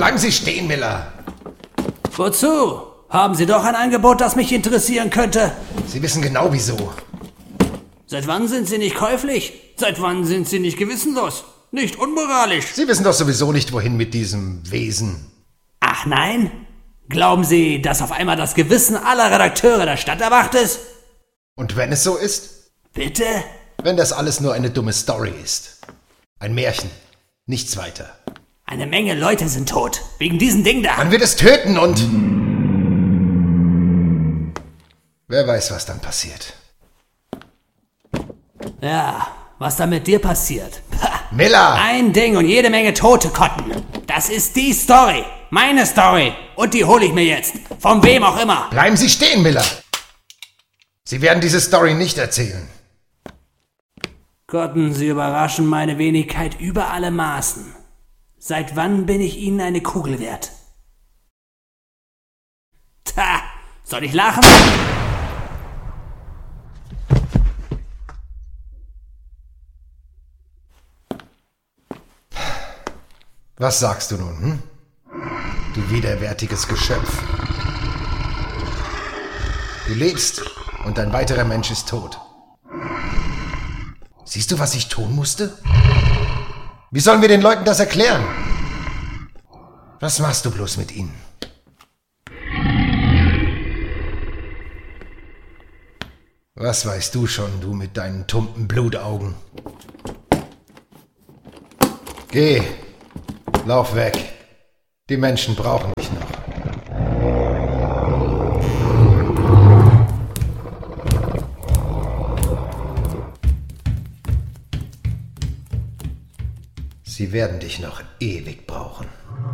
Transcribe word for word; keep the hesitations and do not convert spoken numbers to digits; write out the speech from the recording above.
Bleiben Sie stehen, Miller! Wozu? Haben Sie doch ein Angebot, das mich interessieren könnte? Sie wissen genau wieso. Seit wann sind Sie nicht käuflich? Seit wann sind Sie nicht gewissenlos? Nicht unmoralisch? Sie wissen doch sowieso nicht, wohin mit diesem Wesen. Ach nein? Glauben Sie, dass auf einmal das Gewissen aller Redakteure der Stadt erwacht ist? Und wenn es so ist? Bitte? Wenn das alles nur eine dumme Story ist. Ein Märchen. Nichts weiter. Eine Menge Leute sind tot. Wegen diesem Ding da. Man wird es töten und... Wer weiß, was dann passiert. Ja, was da mit dir passiert. Pah. Miller! Ein Ding und jede Menge tote Kotten. Das ist die Story. Meine Story. Und die hole ich mir jetzt. Von wem auch immer. Bleiben Sie stehen, Miller! Sie werden diese Story nicht erzählen. Kotten, Sie überraschen meine Wenigkeit über alle Maßen. Seit wann bin ich Ihnen eine Kugel wert? Ta, soll ich lachen? Was sagst du nun, hm? Du widerwärtiges Geschöpf. Du lebst und ein weiterer Mensch ist tot. Siehst du, was ich tun musste? Wie sollen wir den Leuten das erklären? Was machst du bloß mit ihnen? Was weißt du schon, du mit deinen tumpen Blutaugen? Geh, lauf weg. Die Menschen brauchen dich noch. Sie werden dich noch ewig brauchen.